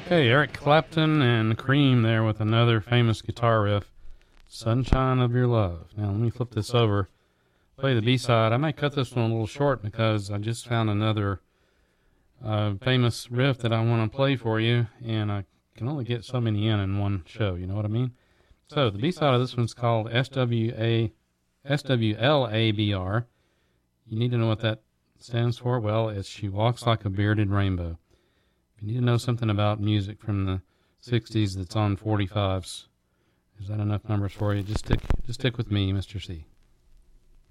Okay, Eric Clapton and Cream there with another famous guitar riff, Sunshine of Your Love. Now let me flip this over, play the B-side. I might cut this one a little short because I just found another famous riff that I want to play for you, and I can only get so many in one show, you know what I mean? So the B-side of this one's called SWLABR. You need to know what that stands for. Well, it's She Walks Like a Bearded Rainbow. If you need to know something about music from the 60s that's on 45s, is that enough numbers for you? Just stick with me, Mr. C.